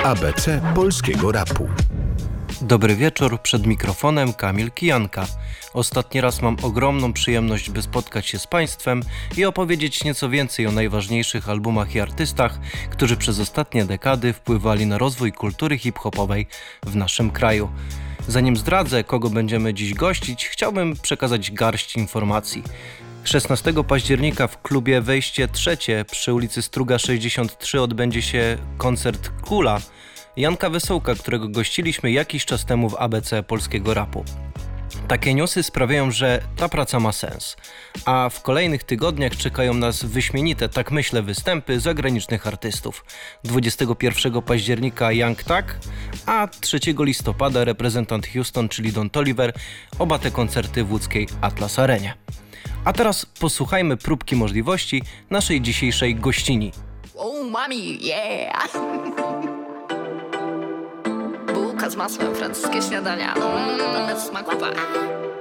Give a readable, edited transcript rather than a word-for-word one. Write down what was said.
ABC polskiego rapu. Dobry wieczór, przed mikrofonem Kamil Kijanka. Ostatni raz mam ogromną przyjemność, by spotkać się z Państwem i opowiedzieć nieco więcej o najważniejszych albumach i artystach, którzy przez ostatnie dekady wpływali na rozwój kultury hip-hopowej w naszym kraju. Zanim zdradzę, kogo będziemy dziś gościć, chciałbym przekazać garść informacji. 16 października w klubie Wejście Trzecie przy ulicy Struga 63 odbędzie się koncert Kula Janka Wesołka, którego gościliśmy jakiś czas temu w ABC polskiego rapu. Takie newsy sprawiają, że ta praca ma sens, a w kolejnych tygodniach czekają nas wyśmienite, tak myślę, występy zagranicznych artystów. 21 października Young Tak, a 3 listopada reprezentant Houston, czyli Don Toliver, oba te koncerty w łódzkiej Atlas Arenie. A teraz posłuchajmy próbki możliwości naszej dzisiejszej gościni. Oh, mami, yeah! Bułka z masłem, francuskie śniadania, bez smaku.